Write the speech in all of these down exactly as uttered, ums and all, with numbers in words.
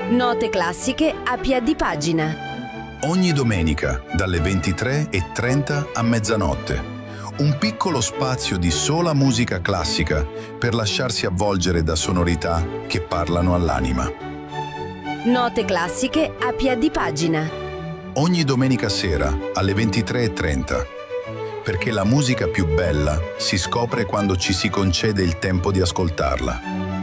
Note classiche a piè di pagina. Ogni domenica dalle ventitré e trenta a mezzanotte. Un piccolo spazio di sola musica classica per lasciarsi avvolgere da sonorità che parlano all'anima. Note classiche a piè di pagina. Ogni domenica sera alle ventitré e trenta. Perché la musica più bella si scopre quando ci si concede il tempo di ascoltarla.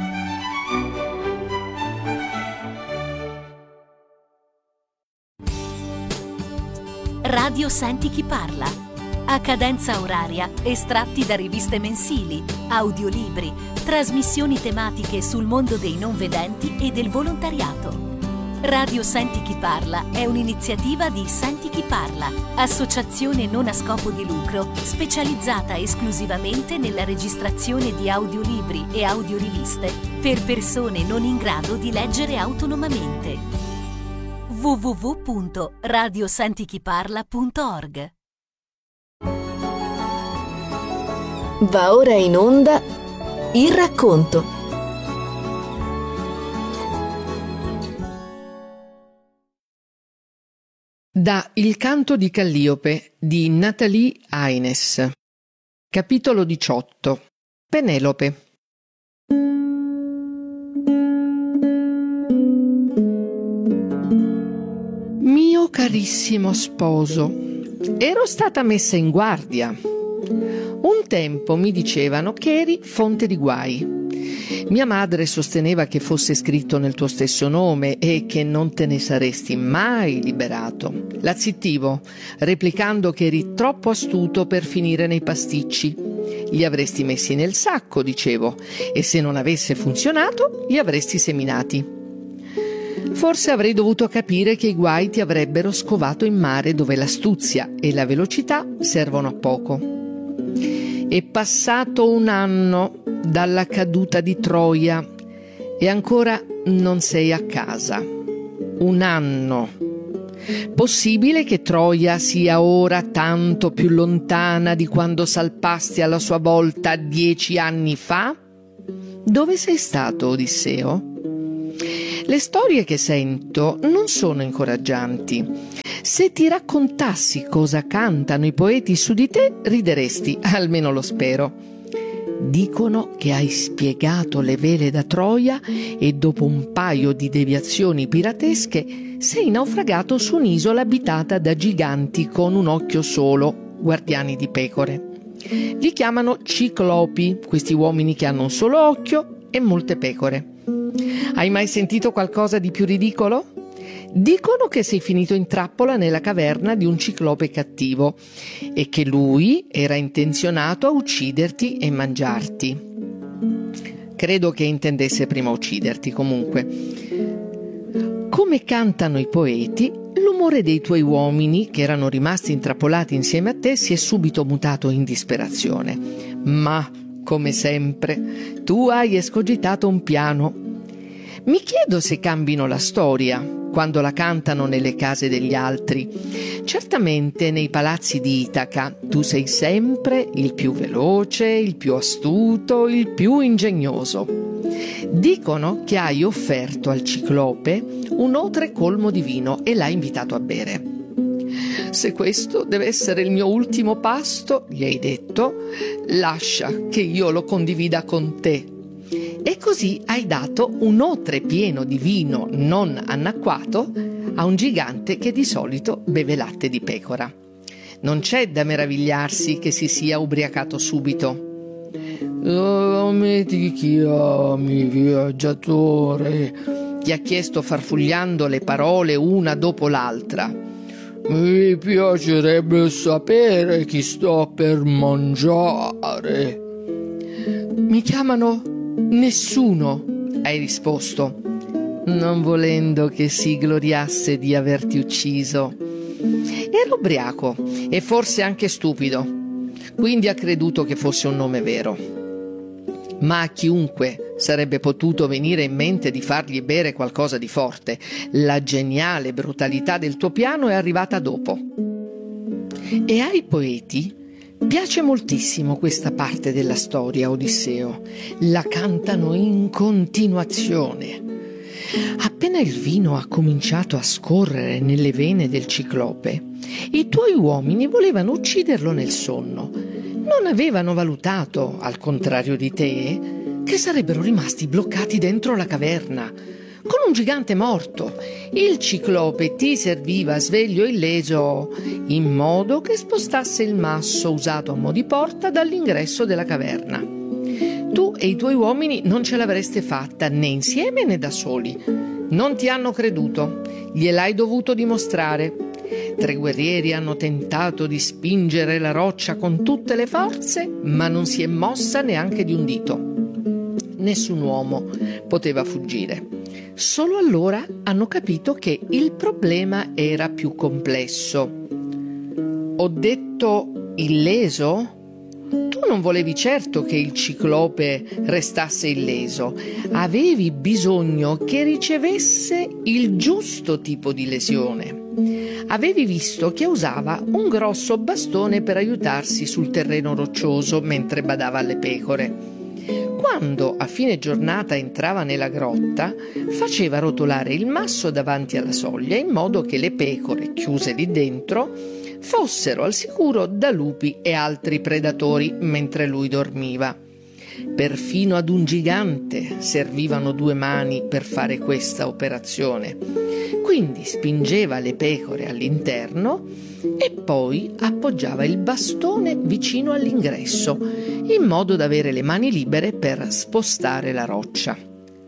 Radio Senti chi parla. A cadenza oraria, estratti da riviste mensili, audiolibri, trasmissioni tematiche sul mondo dei non vedenti e del volontariato. Radio Senti chi parla è un'iniziativa di Senti chi parla, associazione non a scopo di lucro specializzata esclusivamente nella registrazione di audiolibri e audioriviste per persone non in grado di leggere autonomamente. w w w punto radio senti chi parla punto org. Va ora in onda Il racconto. Da Il canto di Calliope di Nathalie Haynes. Capitolo diciotto. Penelope. Mio carissimo sposo, ero stata messa in guardia. Un tempo mi dicevano che eri fonte di guai. Mia madre sosteneva che fosse scritto nel tuo stesso nome e che non te ne saresti mai liberato. La zittivo, replicando che eri troppo astuto per finire nei pasticci. Li avresti messi nel sacco, dicevo, e se non avesse funzionato, li avresti seminati. Forse avrei dovuto capire che i guai ti avrebbero scovato in mare, dove l'astuzia e la velocità servono a poco. È passato un anno dalla caduta di Troia e ancora non sei a casa. Un anno. Possibile che Troia sia ora tanto più lontana di quando salpasti alla sua volta dieci anni fa? Dove sei stato, Odisseo? Le storie che sento non sono incoraggianti. Se ti raccontassi cosa cantano i poeti su di te, rideresti, almeno lo spero. Dicono che hai spiegato le vele da Troia e dopo un paio di deviazioni piratesche sei naufragato su un'isola abitata da giganti con un occhio solo, guardiani di pecore. Li chiamano ciclopi, questi uomini che hanno un solo occhio e molte pecore. Hai mai sentito qualcosa di più ridicolo? Dicono che sei finito in trappola nella caverna di un ciclope cattivo e che lui era intenzionato a ucciderti e mangiarti. Credo che intendesse prima ucciderti, comunque. Come cantano i poeti, l'umore dei tuoi uomini, che erano rimasti intrappolati insieme a te, si è subito mutato in disperazione. Ma, come sempre, tu hai escogitato un piano. Mi chiedo se cambino la storia quando la cantano nelle case degli altri. Certamente nei palazzi di Itaca tu sei sempre il più veloce, il più astuto, il più ingegnoso. Dicono che hai offerto al ciclope un otre colmo di vino e l'hai invitato a bere. Se questo deve essere il mio ultimo pasto, gli hai detto, lascia che io lo condivida con te. E così hai dato un otre pieno di vino non annacquato a un gigante che di solito beve latte di pecora. Non c'è da meravigliarsi che si sia ubriacato subito. Come ti chiami, viaggiatore? Ti ha chiesto farfugliando le parole una dopo l'altra. Mi piacerebbe sapere chi sto per mangiare. Mi chiamano Nessuno, hai risposto, non volendo che si gloriasse di averti ucciso. Era ubriaco e forse anche stupido, quindi ha creduto che fosse un nome vero. Ma a chiunque sarebbe potuto venire in mente di fargli bere qualcosa di forte. La geniale brutalità del tuo piano è arrivata dopo. E ai poeti piace moltissimo questa parte della storia, Odisseo. La cantano in continuazione. Appena Appena il vino ha cominciato a scorrere nelle vene del ciclope, i tuoi uomini volevano ucciderlo nel sonno. Non avevano valutato, al contrario di te, che sarebbero rimasti bloccati dentro la caverna, con un gigante morto. Il ciclope ti serviva sveglio e illeso, in modo che spostasse il masso usato a mo' di porta dall'ingresso della caverna. Tu e i tuoi uomini non ce l'avreste fatta né insieme né da soli. Non ti hanno creduto, gliel'hai dovuto dimostrare. Tre guerrieri hanno tentato di spingere la roccia con tutte le forze, ma non si è mossa neanche di un dito. Nessun uomo poteva fuggire. Solo allora hanno capito che il problema era più complesso. Ho detto illeso? Tu non volevi certo che il ciclope restasse illeso. Avevi bisogno che ricevesse il giusto tipo di lesione. Avevi visto che usava un grosso bastone per aiutarsi sul terreno roccioso mentre badava alle pecore. Quando a fine giornata entrava nella grotta, faceva rotolare il masso davanti alla soglia in modo che le pecore, chiuse lì dentro, fossero al sicuro da lupi e altri predatori mentre lui dormiva. Perfino ad un gigante servivano due mani per fare questa operazione. Quindi spingeva le pecore all'interno e poi appoggiava il bastone vicino all'ingresso, in modo da avere le mani libere per spostare la roccia.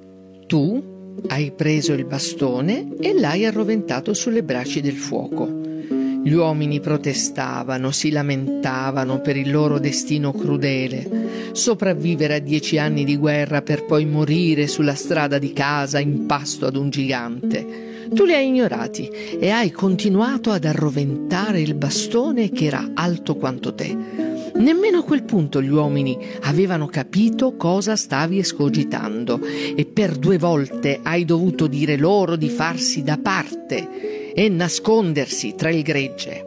Tu hai preso il bastone e l'hai arroventato sulle braci del fuoco. Gli uomini protestavano, si lamentavano per il loro destino crudele. Sopravvivere a dieci anni di guerra per poi morire sulla strada di casa in pasto ad un gigante. Tu li hai ignorati e hai continuato ad arroventare il bastone che era alto quanto te. Nemmeno a quel punto gli uomini avevano capito cosa stavi escogitando e per due volte hai dovuto dire loro di farsi da parte e nascondersi tra il gregge.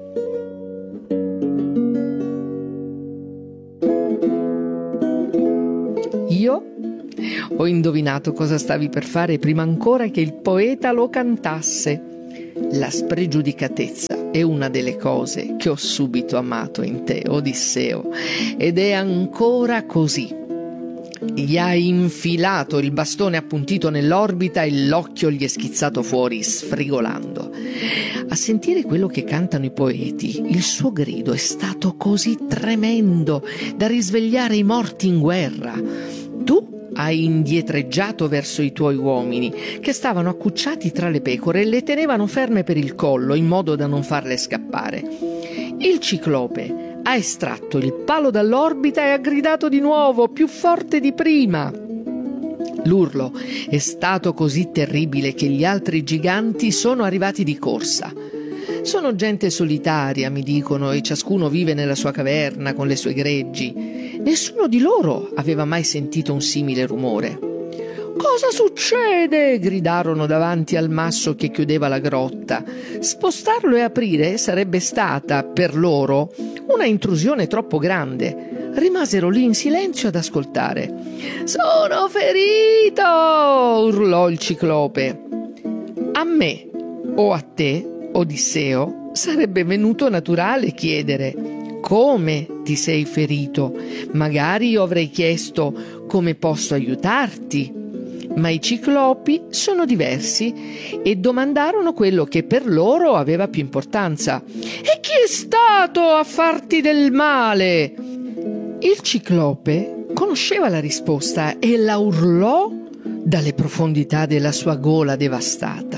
Io ho indovinato cosa stavi per fare prima ancora che il poeta lo cantasse. La spregiudicatezza è una delle cose che ho subito amato in te, Odisseo, ed è ancora così. Gli hai infilato il bastone appuntito nell'orbita e l'occhio gli è schizzato fuori, sfrigolando. A sentire quello che cantano i poeti, il suo grido è stato così tremendo da risvegliare i morti in guerra. Tu hai indietreggiato verso i tuoi uomini, che stavano accucciati tra le pecore e le tenevano ferme per il collo, in modo da non farle scappare. Il ciclope ha estratto il palo dall'orbita e ha gridato di nuovo, più forte di prima. L'urlo è stato così terribile che gli altri giganti sono arrivati di corsa. Sono gente solitaria, mi dicono, e ciascuno vive nella sua caverna con le sue greggi. Nessuno di loro aveva mai sentito un simile rumore. «Cosa succede?» gridarono davanti al masso che chiudeva la grotta. Spostarlo e aprire sarebbe stata, per loro, una intrusione troppo grande. Rimasero lì in silenzio ad ascoltare. «Sono ferito!» urlò il ciclope. A me o a te, Odisseo, sarebbe venuto naturale chiedere come ti sei ferito. Magari io avrei chiesto come posso aiutarti, ma i ciclopi sono diversi e domandarono quello che per loro aveva più importanza. E chi è stato a farti del male? Il ciclope conosceva la risposta e la urlò dalle profondità della sua gola devastata.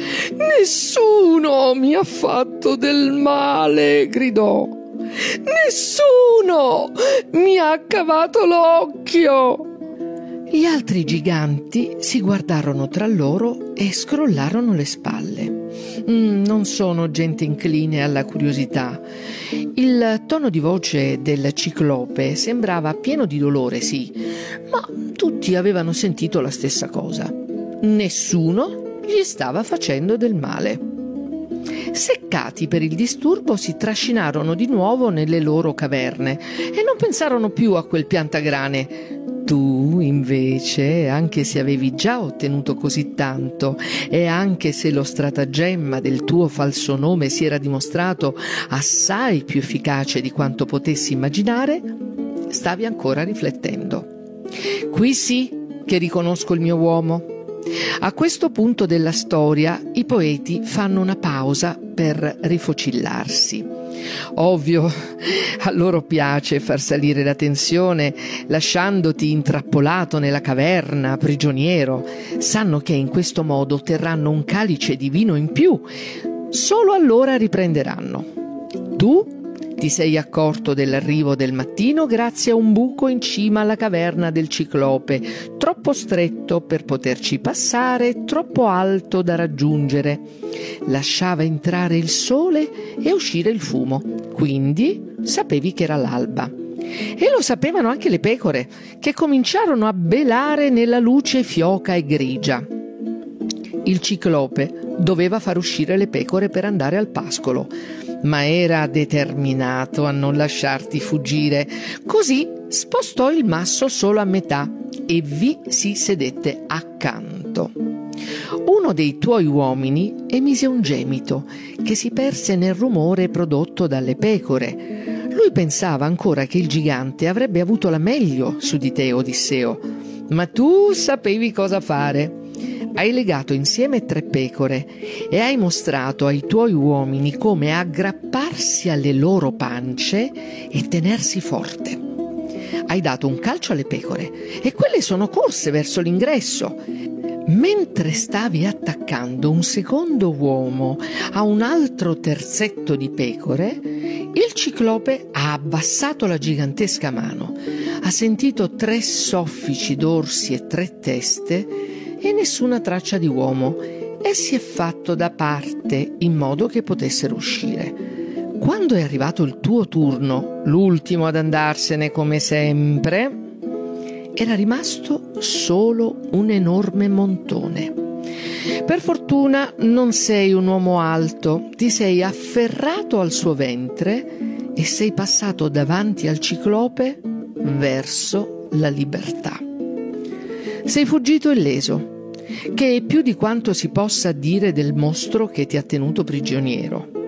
«Nessuno mi ha fatto del male!» gridò. «Nessuno mi ha cavato l'occhio!» Gli altri giganti si guardarono tra loro e scrollarono le spalle. Mm, non sono gente incline alla curiosità. Il tono di voce del ciclope sembrava pieno di dolore, sì, ma tutti avevano sentito la stessa cosa. Nessuno gli stava facendo del male. Seccati per il disturbo, si trascinarono di nuovo nelle loro caverne e non pensarono più a quel piantagrane. Tu, invece, anche se avevi già ottenuto così tanto e anche se lo stratagemma del tuo falso nome si era dimostrato assai più efficace di quanto potessi immaginare, stavi ancora riflettendo. Qui sì che riconosco il mio uomo. A questo punto della storia i poeti fanno una pausa per rifocillarsi. Ovvio, a loro piace far salire la tensione lasciandoti intrappolato nella caverna, prigioniero. Sanno che in questo modo otterranno un calice di vino in più. Solo allora riprenderanno. Tu ti sei accorto dell'arrivo del mattino grazie a un buco in cima alla caverna del Ciclope, troppo stretto per poterci passare, troppo alto da raggiungere. Lasciava entrare il sole e uscire il fumo, quindi sapevi che era l'alba. E lo sapevano anche le pecore, che cominciarono a belare nella luce fioca e grigia. Il Ciclope doveva far uscire le pecore per andare al pascolo, ma era determinato a non lasciarti fuggire. Così spostò il masso solo a metà e vi si sedette accanto. Uno dei tuoi uomini emise un gemito che si perse nel rumore prodotto dalle pecore. Lui pensava ancora che il gigante avrebbe avuto la meglio su di te, Odisseo, ma tu sapevi cosa fare. Hai legato insieme tre pecore e hai mostrato ai tuoi uomini come aggrapparsi alle loro pance e tenersi forte. Hai dato un calcio alle pecore e quelle sono corse verso l'ingresso. Mentre stavi attaccando un secondo uomo a un altro terzetto di pecore, il Ciclope ha abbassato la gigantesca mano, ha sentito tre soffici dorsi e tre teste e nessuna traccia di uomo, e si è fatto da parte in modo che potessero uscire. Quando è arrivato il tuo turno, l'ultimo ad andarsene come sempre, era rimasto solo un enorme montone. Per fortuna non sei un uomo alto, ti sei afferrato al suo ventre e sei passato davanti al Ciclope verso la libertà. Sei fuggito illeso, che è più di quanto si possa dire del mostro che ti ha tenuto prigioniero.